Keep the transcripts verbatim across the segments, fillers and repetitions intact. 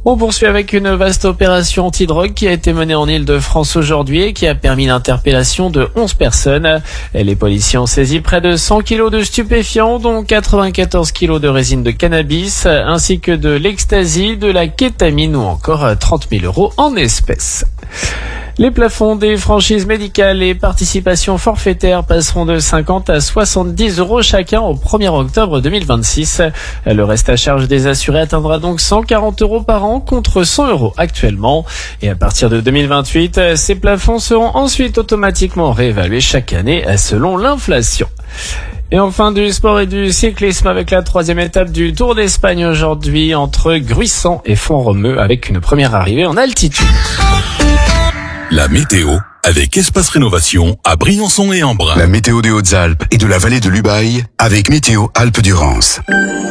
On poursuit avec une vaste opération anti-drogue qui a été menée en Île-de-France aujourd'hui et qui a permis l'interpellation de onze personnes. Les policiers ont saisi près de cent kilos de stupéfiants, dont quatre-vingt-quatorze kilos de résine de cannabis, ainsi que de l'ecstasy, de la kétamine ou encore trente mille euros en espèces. Les plafonds des franchises médicales et participations forfaitaires passeront de cinquante à soixante-dix euros chacun au premier octobre deux mille vingt-six. Le reste à charge des assurés atteindra donc cent quarante euros par an contre cent euros actuellement. Et à partir de deux mille vingt-huit, ces plafonds seront ensuite automatiquement réévalués chaque année selon l'inflation. Et enfin du sport et du cyclisme avec la troisième étape du Tour d'Espagne aujourd'hui entre Gruissant et Font-Romeu avec une première arrivée en altitude. La météo avec Espace Rénovation à Briançon et Embrun. La météo des Hautes-Alpes et de la vallée de l'Ubaye avec Météo Alpes-Durance.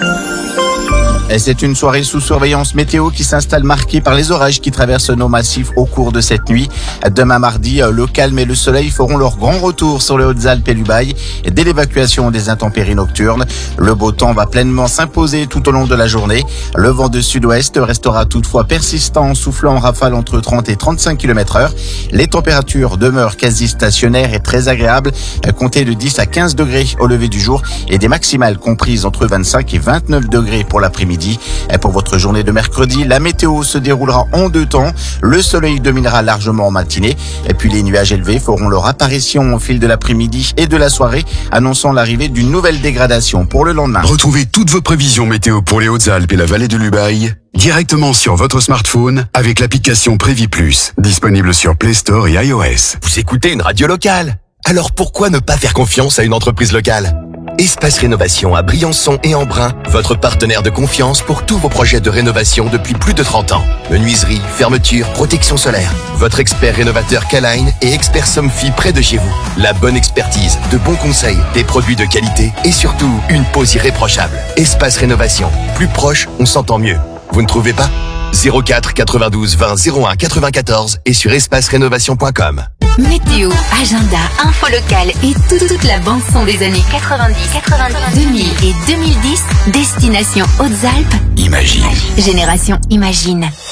Et c'est une soirée sous surveillance météo qui s'installe marquée par les orages qui traversent nos massifs au cours de cette nuit. Demain mardi, le calme et le soleil feront leur grand retour sur les Hautes-Alpes et l'Ubaye dès l'évacuation des intempéries nocturnes. Le beau temps va pleinement s'imposer tout au long de la journée. Le vent de sud-ouest restera toutefois persistant, soufflant en rafale entre trente et trente-cinq kilomètres heure. Les températures demeurent quasi stationnaires et très agréables, comptez de dix à quinze degrés au lever du jour et des maximales comprises entre vingt-cinq et vingt-neuf degrés pour l'après-midi. Et pour votre journée de mercredi, la météo se déroulera en deux temps. Le soleil dominera largement en matinée et puis les nuages élevés feront leur apparition au fil de l'après-midi et de la soirée, annonçant l'arrivée d'une nouvelle dégradation pour le lendemain. Retrouvez toutes vos prévisions météo pour les Hautes-Alpes et la vallée de l'Ubaye directement sur votre smartphone avec l'application Prévi Plus, disponible sur Play Store et iOS. Vous écoutez une radio locale, alors pourquoi ne pas faire confiance à une entreprise locale ? Espace Rénovation à Briançon et Embrun, votre partenaire de confiance pour tous vos projets de rénovation depuis plus de trente ans. Menuiserie, fermeture, protection solaire. Votre expert rénovateur K-Line et expert Somfy près de chez vous. La bonne expertise, de bons conseils, des produits de qualité et surtout une pose irréprochable. Espace Rénovation. Plus proche, on s'entend mieux. Vous ne trouvez pas ? zéro quatre quatre-vingt-douze vingt zéro un quatre-vingt-quatorze et sur espace rénovation point com. Météo, agenda, info locale et toute, toute la bande-son des années quatre-vingt-dix, quatre-vingt-dix, deux mille et deux mille dix, destination Hautes-Alpes. Imagine. Génération Imagine.